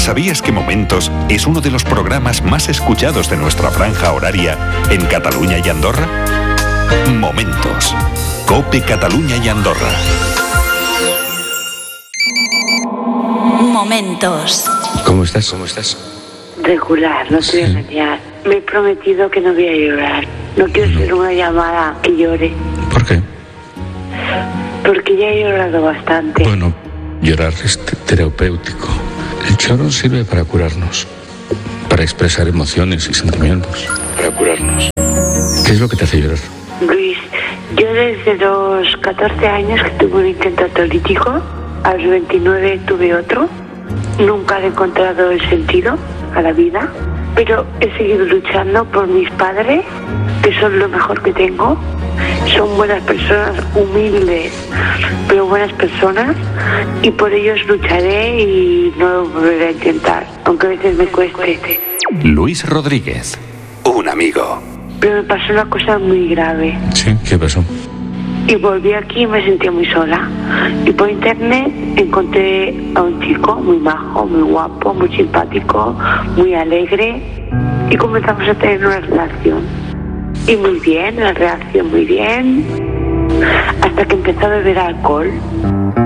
¿Sabías que Momentos es uno de los programas más escuchados de nuestra franja horaria en Cataluña y Andorra? Momentos. COPE Cataluña y Andorra. Momentos. ¿Cómo estás? Regular, no te voy a engañar. Me he prometido que no voy a llorar. No quiero ser una llamada que llore. ¿Por qué? Porque ya he llorado bastante. Bueno, llorar es terapéutico. El lloro sirve para curarnos, para expresar emociones y sentimientos, para curarnos. ¿Qué es lo que te hace llorar? Luis, yo desde los 14 años que tuve un intento autolítico, a los 29 tuve otro. Nunca he encontrado el sentido a la vida, pero he seguido luchando por mis padres, que son lo mejor que tengo. Son buenas personas, humildes, pero buenas personas, y por ellos lucharé y no lo volveré a intentar, aunque a veces me cueste. Luis Rodríguez, un amigo. Pero me pasó una cosa muy grave. ¿Sí? ¿Qué pasó? Y volví aquí y me sentía muy sola. Y por internet encontré a un chico muy majo, muy guapo, muy simpático, muy alegre, y comenzamos a tener una relación. Y muy bien, la relación muy bien, hasta que empezó a beber alcohol.